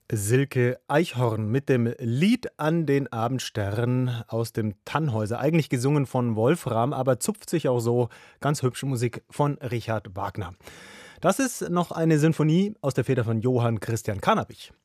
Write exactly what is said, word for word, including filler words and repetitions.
Silke Eichhorn mit dem Lied an den Abendstern aus dem Tannhäuser. Eigentlich gesungen von Wolfram, aber zupft sich auch so ganz hübsche Musik von Richard Wagner. Das ist noch eine Sinfonie aus der Feder von Johann Christian Carnavich.